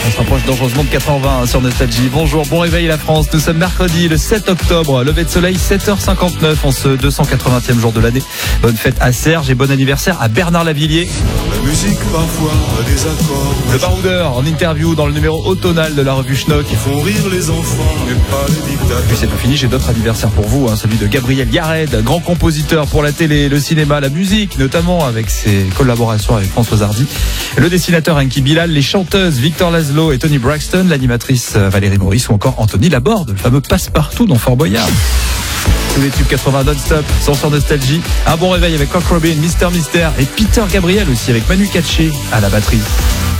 On se rapproche dangereusement de 80 sur Nostalgie. Bonjour, bon réveil la France. Nous sommes mercredi, le 7 octobre. Lever de soleil, 7h59 en ce 280e jour de l'année. Bonne fête à Serge et bon anniversaire à Bernard Lavillier. La musique parfois a des accords. Le baroudeur en interview dans le numéro automnal de la revue Schnock. Ils font rire les enfants et pas les dictateurs. Puis c'est pas fini, j'ai d'autres anniversaires pour vous, celui de Gabriel Yared, grand compositeur pour la télé, le cinéma, la musique, notamment avec ses collaborations avec Françoise Hardy, le dessinateur Enki Bilal, les chanteuses Victor Laszlo et Toni Braxton, l'animatrice Valérie Maurice ou encore Anthony Laborde, le fameux passe-partout dans Fort Boyard. Tous les tubes 80 non-stop sont sur Nostalgie. Un bon réveil avec Cock Robin, Mister et Peter Gabriel aussi avec Manu Katché à la batterie.